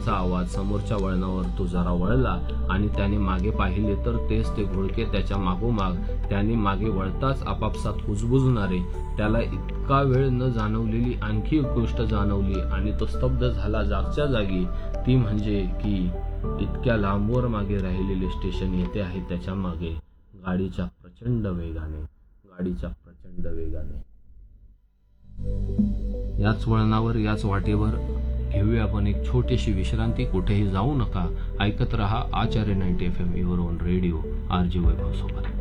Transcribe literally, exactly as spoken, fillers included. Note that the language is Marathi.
घोडक्यांचा आवाज. समोरच्या वळणावर तो जरा वळला आणि त्याने मागे पाहिले तर तेच ते घोडके त्याच्या मागोमाग. त्याने मागे वळताच आपापसात हुजबुजणारे, त्याला इतका वेळ न जाणवलेली आणखी एक गोष्ट जाणवली आणि तो स्तब्ध झाला जागच्या जागी. ती म्हणजे की इतक्या लांबवर मागे राहिलेले स्टेशन येते आहे त्याच्या मागे, गाडीच्या प्रचंड वेगाने गाडीच्या प्रचंड वेगाने याच वळणावर, याच वाटेवर घेऊया आपण एक छोटीशी विश्रांती. कुठेही जाऊ नका, ऐकत रहा आचार्य ninety F M, your on radio, R G वैभव सोबत.